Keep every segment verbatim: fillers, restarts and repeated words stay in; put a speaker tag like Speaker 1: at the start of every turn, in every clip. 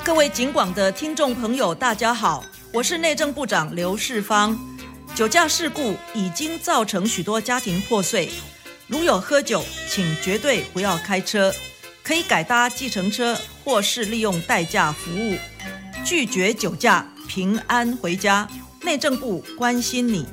Speaker 1: 各位警广的听众朋友，大家好，我是内政部长刘世芳。酒驾事故已经造成许多家庭破碎，如有喝酒，请绝对不要开车，可以改搭计程车或是利用代驾服务，拒绝酒驾，平安回家。内政部关心你。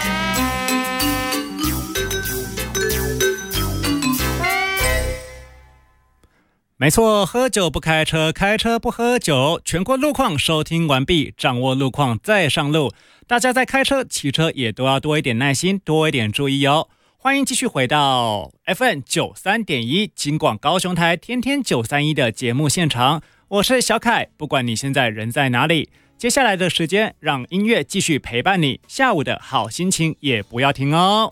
Speaker 2: 没错，喝酒不开车，开车不喝酒。全国路况收听完毕，掌握路况再上路。大家在开车、骑车也都要多一点耐心，多一点注意哦。欢迎继续回到 F M 九十三点一 警广高雄台天天九三一的节目现场，我是小凯。不管你现在人在哪里，接下来的时间让音乐继续陪伴你，下午的好心情也不要停哦。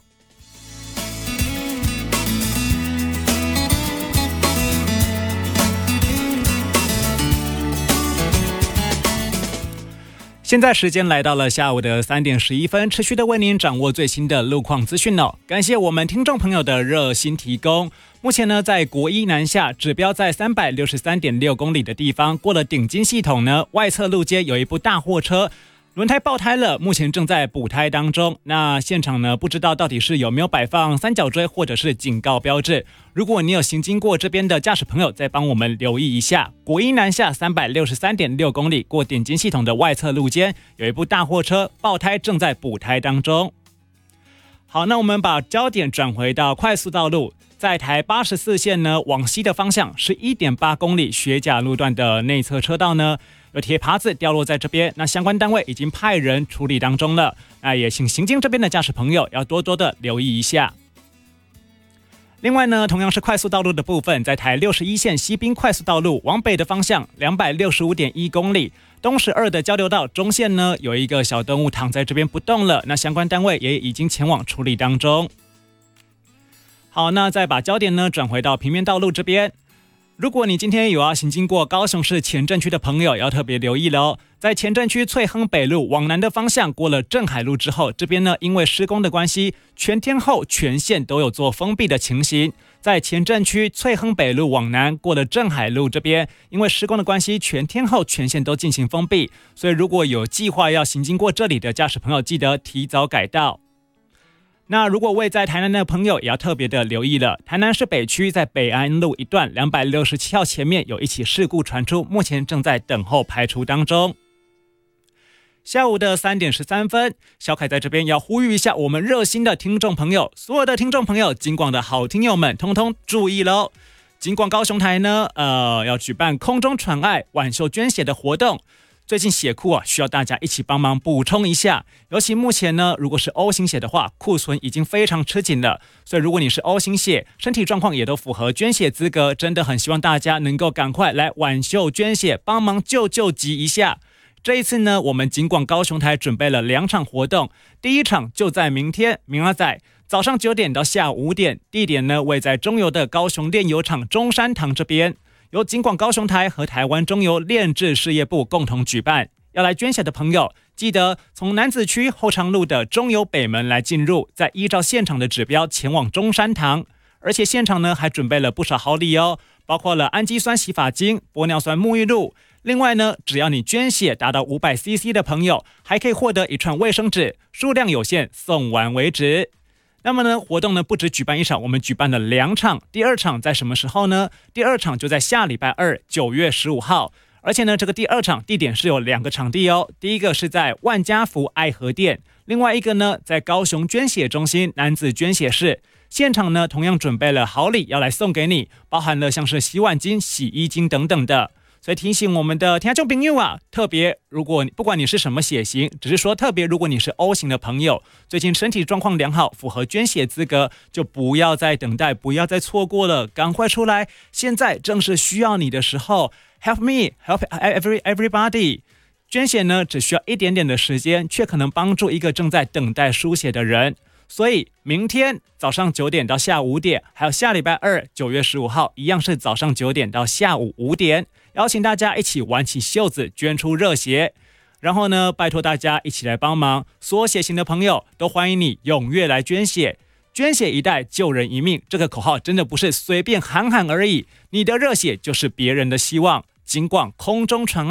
Speaker 2: 现在时间来到了下午的三点十一分，持续的为您掌握最新的路况资讯哦。感谢我们听众朋友的热心提供。目前呢，在国一南下指标在三百六十三点六公里的地方，过了顶金系统呢，外侧路街有一部大货车轮胎爆胎了，目前正在补胎当中。那现场呢，不知道到底是有没有摆放三角锥或者是警告标志。如果你有行经过这边的驾驶朋友，再帮我们留意一下。国一南下三百六十三点六公里，过顶金系统的外侧路肩有一部大货车爆胎，正在补胎当中。好，那我们把焦点转回到快速道路，在台八十四线呢往西的方向，是 一点八公里学甲路段的内侧车道呢，有铁耙子掉落在这边，那相关单位已经派人处理当中了。那也请行经这边的驾驶朋友要多多的留意一下。另外呢，同样是快速道路的部分，在台六十一线西滨快速道路往北的方向 两百六十五点一公里，东十二的交流道中线呢，有一个小动物躺在这边不动了，那相关单位也已经前往处理当中。好，那再把焦点呢转回到平面道路这边。如果你今天有要行经过高雄市前镇区的朋友，要特别留意了哦。在前镇区翠亨北路往南的方向，过了镇海路之后，这边呢因为施工的关系，全天候全线都有做封闭的情形。在前镇区翠亨北路往南，过了镇海路这边，因为施工的关系，全天候全线都进行封闭。所以如果有计划要行经过这里的驾驶朋友，记得提早改道。那如果位在台南的朋友也要特别的留意了，台南市北区在北安路一段两百六十七号前面有一起事故传出，目前正在等候排除当中。下午的三点十三分，小凯在这边要呼吁一下我们热心的听众朋友，所有的听众朋友，警广的好听友们，通通注意喽！警广高雄台呢，呃，要举办空中传爱挽袖捐血的活动。最近血库啊，需要大家一起帮忙补充一下。尤其目前呢，如果是 O 型血的话，库存已经非常吃紧了。所以如果你是 O 型血，身体状况也都符合捐血资格，真的很希望大家能够赶快来挽袖捐血，帮忙救救急一下。这一次呢，我们警广高雄台准备了两场活动，第一场就在明天，明仔载早上九点到下午五点，地点呢位在中油的高雄炼油厂中山堂这边。由警广高雄台和台湾中油炼制事业部共同举办，要来捐血的朋友，记得从楠梓区后昌路的中油北门来进入，再依照现场的指标前往中山堂。而且现场呢还准备了不少好礼哦，包括了氨基酸洗发精、玻尿酸沐浴露。另外呢，只要你捐血达到 五百 C C 的朋友，还可以获得一串卫生纸，数量有限，送完为止。那么呢，活动呢不止举办一场，我们举办了两场。第二场在什么时候呢？第二场就在下礼拜二，九月十五号。而且呢，这个第二场地点是有两个场地哦。第一个是在万家福爱和店，另外一个呢在高雄捐血中心男子捐血室。现场呢同样准备了好礼要来送给你，包含了像是洗碗巾、洗衣巾等等的。所以提醒我们的听众朋友啊，特别如果不管你是什么血型，只是说特别如果你是 O 型的朋友，最近身体状况良好，符合捐血资格，就不要再等待，不要再错过了，赶快出来！现在正是需要你的时候 ，Help me, help every everybody。捐血呢，只需要一点点的时间，却可能帮助一个正在等待输血的人。所以明天早上九点到下午五点，还有下礼拜二九月十五号，一样是早上九点到下午五点。邀请大家一起挽起袖子，捐出热血。然后呢，拜托大家一起来帮忙，所有血型的朋友都欢迎你踊跃来捐血。捐血一代，救人一命，这个口号真的不是随便喊喊而已，你的热血就是别人的希望。警广空中传爱。